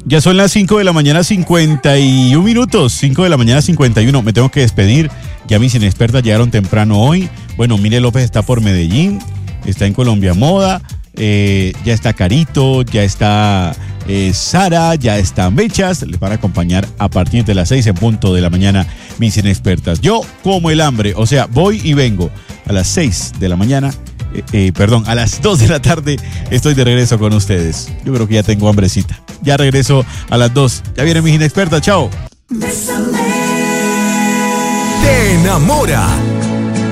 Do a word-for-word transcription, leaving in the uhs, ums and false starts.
Ya son las cinco de la mañana, cincuenta y un minutos. cinco de la mañana, cincuenta y uno. Me tengo que despedir. Ya mis inexpertas llegaron temprano hoy. Bueno, Mire López está por Medellín. Está en Colombia Moda. Eh, ya está Carito. Ya está eh, Sara. Ya está Mechas. Les van a acompañar a partir de las seis en punto de la mañana mis inexpertas. Yo como el hambre. O sea, voy y vengo a las seis de la mañana. Eh, eh, perdón, a las dos de la tarde estoy de regreso con ustedes. Yo creo que ya tengo hambrecita. Ya regreso a las dos. Ya vienen mis inexpertas. Chao. Te enamora